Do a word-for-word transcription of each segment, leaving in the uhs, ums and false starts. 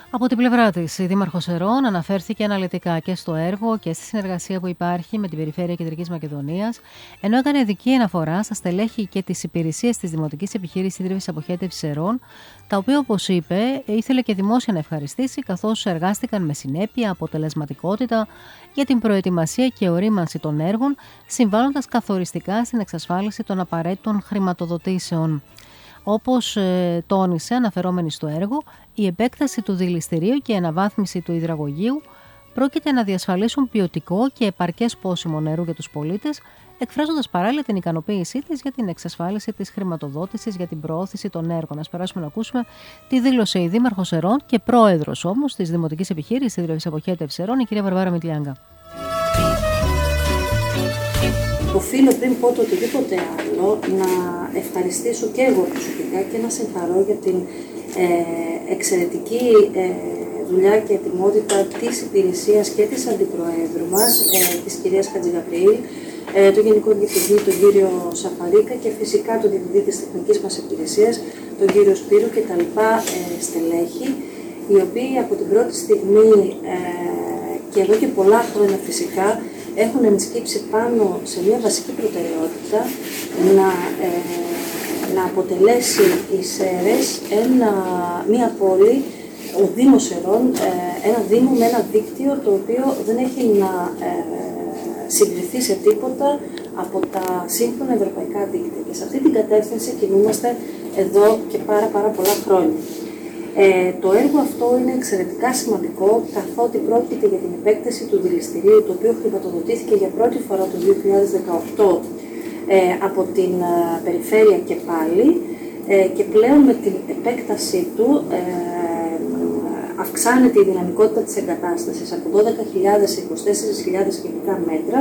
Από την πλευρά της, η Δήμαρχος Ερών αναφέρθηκε αναλυτικά και στο έργο και στη συνεργασία που υπάρχει με την Περιφέρεια Κεντρικής Μακεδονίας, ενώ έκανε ειδική αναφορά στα στελέχη και τις υπηρεσίες της Δημοτικής Επιχείρησης Ίδρυυσης Αποχέτευσης Ερών, τα οποία, όπως είπε, ήθελε και δημόσια να ευχαριστήσει, καθώς εργάστηκαν με συνέπεια, αποτελεσματικότητα για την προετοιμασία και ορίμανση των έργων, συμβάλλοντας καθοριστικά στην εξασφάλιση των απαραίτητων χρηματοδοτήσεων. Όπως ε, τόνισε αναφερόμενη στο έργο, η επέκταση του δηληστηρίου και η αναβάθμιση του υδραγωγείου πρόκειται να διασφαλίσουν ποιοτικό και επαρκές πόσιμο νερού για τους πολίτες, εκφράζοντας παράλληλα την ικανοποίησή της για την εξασφάλιση της χρηματοδότησης για την προώθηση των έργων. Ας περάσουμε να ακούσουμε τι δήλωσε η Δήμαρχος Ερών και πρόεδρος όμως της Δημοτικής Επιχείρησης Ίδρυυσης Αποχέτευσης Ερών, η κυρία Βαρβάρα Μητλιάγκα. Οφείλω πριν πω το οτιδήποτε άλλο να ευχαριστήσω και εγώ προσωπικά και να συγχαρώ για την ε, εξαιρετική ε, δουλειά και ετοιμότητα της υπηρεσίας και της Αντιπροέδρου μας, ε, της κυρίας Χατζηγαβριήλ, ε, τον Γενικό Διευθυντή, τον κύριο Σαφαρίκα και φυσικά τον Διευθυντή της Τεχνικής μας Υπηρεσίας, τον κύριο Σπύρου και τα λοιπά ε, στελέχη, οι οποίοι από την πρώτη στιγμή ε, και εδώ και πολλά χρόνια φυσικά έχουν ενσκύψει πάνω σε μια βασική προτεραιότητα να, ε, να αποτελέσει η ΣΕΡΕΣ ένα, μια πόλη, ο Δήμος Ερών, ε, ένα δήμο με ένα δίκτυο το οποίο δεν έχει να ε, συγκριθεί σε τίποτα από τα σύγχρονα ευρωπαϊκά δίκτυα. Και σε αυτή την κατεύθυνση κινούμαστε εδώ και πάρα πάρα πολλά χρόνια. Ε, το έργο αυτό είναι εξαιρετικά σημαντικό, καθότι πρόκειται για την επέκταση του δηληστηρίου, το οποίο χρηματοδοτήθηκε για πρώτη φορά το δύο χιλιάδες δεκαοκτώ ε, από την ε, Περιφέρεια και πάλι ε, και πλέον με την επέκτασή του ε, αυξάνεται η δυναμικότητα της εγκατάστασης από δώδεκα χιλιάδες σε είκοσι τέσσερις χιλιάδες κυβικά μέτρα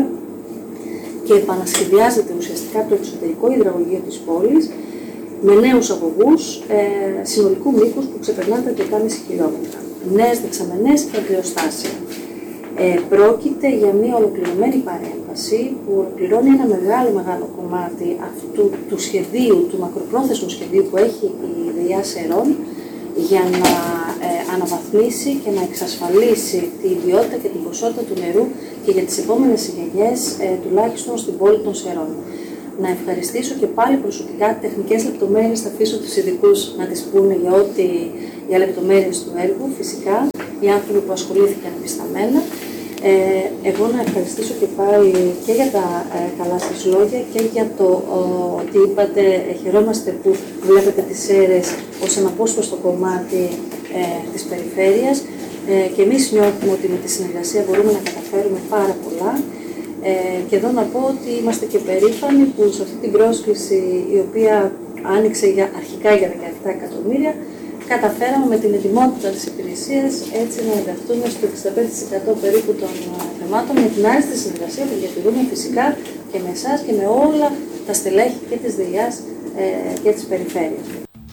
και επανασχεδιάζεται ουσιαστικά το εξωτερικό υδραγωγείο της πόλης με νέους αγωγούς ε, συνολικού μήκους που ξεπερνάνε τα δεκάμισι χιλιόμετρα, νέες δεξαμενές και αντιοστάσια. Ε, πρόκειται για μια ολοκληρωμένη παρέμβαση που ολοκληρώνει ένα μεγάλο μεγάλο κομμάτι αυτού του σχεδίου, του μακροπρόθεσμου σχεδίου που έχει η ΔΕΙΑΣ Ερών για να ε, αναβαθμίσει και να εξασφαλίσει την ποιότητα και την ποσότητα του νερού και για τις επόμενες γενιές, ε, τουλάχιστον στην πόλη των Σερών. Να ευχαριστήσω και πάλι προσωπικά τεχνικές λεπτομέρειες, θα αφήσω τους ειδικούς να τις πούνε για ό,τι για λεπτομέρειες του έργου, φυσικά, οι άνθρωποι που ασχολήθηκαν επισταμένα. Ε, εγώ να ευχαριστήσω και πάλι και για τα ε, καλά σας λόγια και για το ο, ότι είπατε, ε, χαιρόμαστε που βλέπετε τις ΣΕΡΕΣ ως ένα απόσπαστο κομμάτι ε, της περιφέρειας ε, και εμείς νιώθουμε ότι με τη συνεργασία μπορούμε να καταφέρουμε πάρα πολλά. Ε, και εδώ να πω ότι είμαστε και περήφανοι που σε αυτή την πρόσκληση η οποία άνοιξε για, αρχικά για δεκαεπτά εκατομμύρια, καταφέραμε με την ετοιμότητα της υπηρεσίας έτσι να ενταχθούμε στο εξήντα πέντε τοις εκατό περίπου των θεμάτων με την άριστη συνεργασία που διατηρούμε φυσικά και με εσάς και με όλα τα στελέχη και της ΔΕΙΑΣ ε, και της περιφέρειας.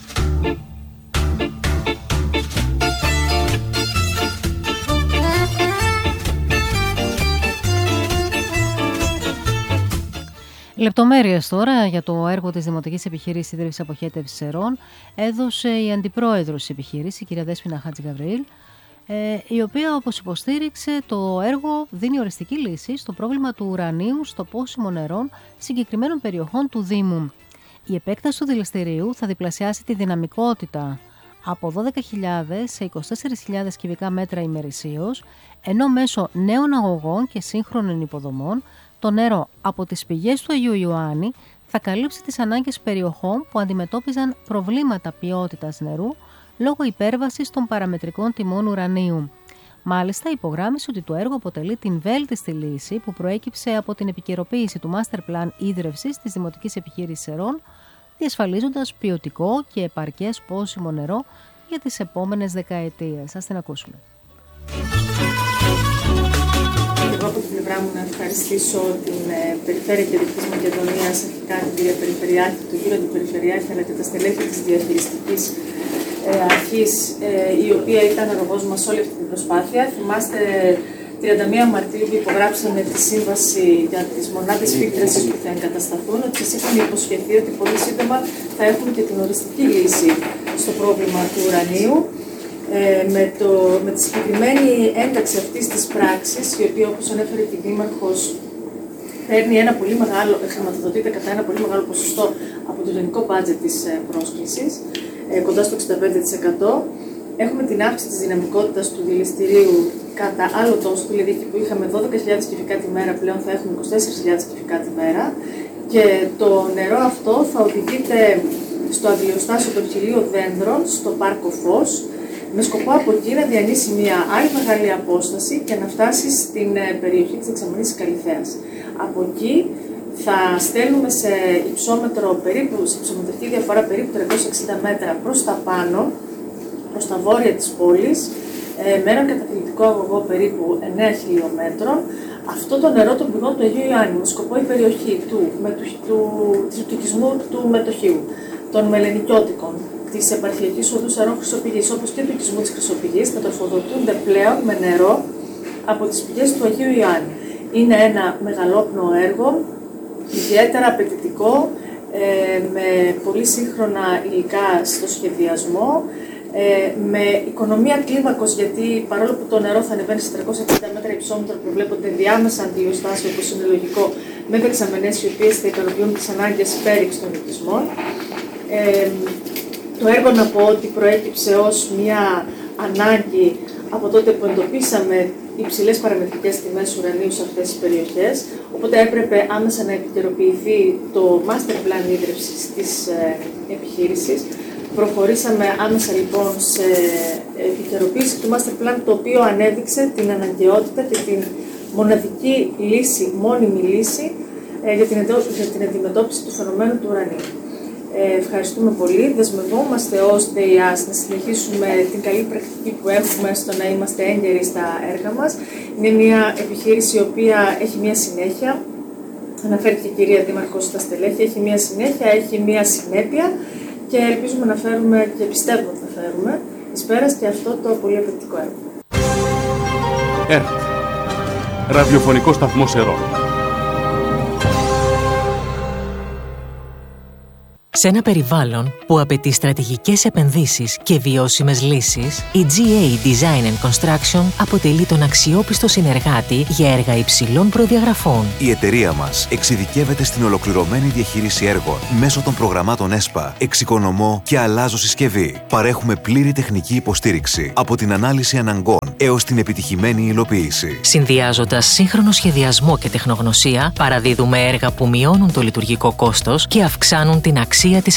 Λεπτομέρειες τώρα για το έργο της Δημοτικής Επιχείρησης Ίδρυυσης Αποχέτευσης Ερών έδωσε η Αντιπρόεδρος της επιχείρησης, η κυρία Δέσποινα Χατζηγαβριήλ, η οποία, όπως υποστήριξε, το έργο δίνει οριστική λύση στο πρόβλημα του ουρανίου στο πόσιμο νερό συγκεκριμένων περιοχών του Δήμου. Η επέκταση του δηληστηρίου θα διπλασιάσει τη δυναμικότητα από δώδεκα χιλιάδες σε είκοσι τέσσερις χιλιάδες κυβικά μέτρα ημερησίως, ενώ μέσω νέων αγωγών και σύγχρονων υποδομών το νερό από τις πηγές του Αγίου Ιωάννη θα καλύψει τις ανάγκες περιοχών που αντιμετώπιζαν προβλήματα ποιότητας νερού λόγω υπέρβασης των παραμετρικών τιμών ουρανίου. Μάλιστα, υπογράμμισε ότι το έργο αποτελεί την βέλτιστη λύση που προέκυψε από την επικαιροποίηση του Master Plan ίδρυυσης της Δημοτικής Επιχείρησης Ερών, διασφαλίζοντας ποιοτικό και επαρκές πόσιμο νερό για τις επόμενες δεκαετίες. Ας την ακούσουμε. Εγώ από την πλευρά μου να ευχαριστήσω την ε, Περιφέρεια Κεντρικής Μακεδονίας, αρχικά την κυρία Περιφερειάρχη, τον κύριο Αντιπεριφερειάρχη, αλλά και τα στελέχη της διαχειριστικής ε, αρχής, ε, η οποία ήταν αρρωγός μας όλη αυτή την προσπάθεια. Θυμάστε, τριάντα μία Μαρτίου που υπογράψαμε τη σύμβαση για τις μονάδες φίλτρασης που θα εγκατασταθούν, ότι σας είχαμε υποσχεθεί ότι πολύ σύντομα θα έχουν και την οριστική λύση στο πρόβλημα του ουρανίου. Ε, με, το, με τη συγκεκριμένη ένταξη αυτής της πράξης, η οποία, όπως ανέφερε και η Δήμαρχος, παίρνει ένα πολύ μεγάλο, χρηματοδοτείται κατά ένα πολύ μεγάλο ποσοστό από το γενικό μπάτζετ της ε, πρόσκλησης, ε, κοντά στο εξήντα πέντε τοις εκατό. Έχουμε την αύξηση της δυναμικότητας του δηληστηρίου κατά άλλο τόσο, δηλαδή εκεί που είχαμε δώδεκα χιλιάδες κυβικά τη μέρα, πλέον θα έχουμε είκοσι τέσσερις χιλιάδες κυβικά τη μέρα, και το νερό αυτό θα οδηγείται στο αντιλιοστάσιο των χιλίων δένδρων, στο πάρκο Φως, με σκοπό από εκεί να διανύσει μια άλλη μεγάλη απόσταση και να φτάσει στην περιοχή της Δεξαμενής της Καλυθέας. Από εκεί θα στέλνουμε σε υψόμετρο περίπου, σε υψομετρική διαφορά περίπου τριακόσια εξήντα μέτρα προς τα πάνω, προς τα βόρεια της πόλης, με έναν καταθλιπτικό αγωγό περίπου εννέα χιλιόμετρων, αυτό το νερό των πηγών του Αγίου Ιωάννη, με σκοπό η περιοχή του, με του, του, του οικισμού του Μετοχείου, των Μελενικιώτικων, της επαρχιακής οδού Σαρών Χρυσοπηγής, όπως και του οικισμού της Χρυσοπηγής, θα τροφοδοτούνται πλέον με νερό από τις πηγές του Αγίου Ιωάννη. Είναι ένα μεγαλόπνοο έργο, ιδιαίτερα απαιτητικό, ε, με πολύ σύγχρονα υλικά στο σχεδιασμό, ε, με οικονομία κλίμακος, γιατί παρόλο που το νερό θα ανεβαίνει σε τριακόσια πενήντα μέτρα υψόμετρο, προβλέπονται διάμεσα αντιλιοστάσια, όπως είναι λογικό, με δεξαμενές οι οποίες θα ικανοποιούν τις ανάγκες πέριξ των οικισμών. Ε, το έργο, να πω ότι προέκυψε ως μια ανάγκη από τότε που εντοπίσαμε υψηλές παραμετρικές τιμές ουρανίου σε αυτές τις περιοχές, οπότε έπρεπε άμεσα να επικαιροποιηθεί το master plan ίδρυυσης της ε, επιχείρησης. Προχωρήσαμε άμεσα λοιπόν σε επικαιροποίηση του master plan, το οποίο ανέδειξε την αναγκαιότητα και την μοναδική λύση, μόνιμη λύση ε, για, την εντό, για την αντιμετώπιση του φαινομένου του ουρανίου. Ε, ευχαριστούμε πολύ. Δεσμευόμαστε ως ΔΕΙΑΣ να συνεχίσουμε την καλή πρακτική που έχουμε στο να είμαστε έγκαιροι στα έργα μας. Είναι μια επιχείρηση η οποία έχει μια συνέχεια. Αναφέρθηκε η κυρία Δήμαρχος στα στελέχη. Έχει μια συνέχεια, έχει μια συνέπεια και ελπίζουμε να φέρουμε και πιστεύουμε ότι θα φέρουμε εις πέρας και αυτό το πολύ απαιτητικό έργο. ΕΡΤ. Ραδιοφωνικό σταθμό Σερών. Σε ένα περιβάλλον που απαιτεί στρατηγικές επενδύσεις και βιώσιμες λύσεις, η τζι έι Design and Construction αποτελεί τον αξιόπιστο συνεργάτη για έργα υψηλών προδιαγραφών. Η εταιρεία μας εξειδικεύεται στην ολοκληρωμένη διαχείριση έργων μέσω των προγραμμάτων ΕΣΠΑ, εξοικονομώ και αλλάζω συσκευή. Παρέχουμε πλήρη τεχνική υποστήριξη από την ανάλυση αναγκών έως την επιτυχημένη υλοποίηση. Συνδυάζοντας σύγχρονο σχεδιασμό και τεχνογνωσία, παραδίδουμε έργα που μειώνουν το λειτουργικό κόστος και αυξάνουν την αξία της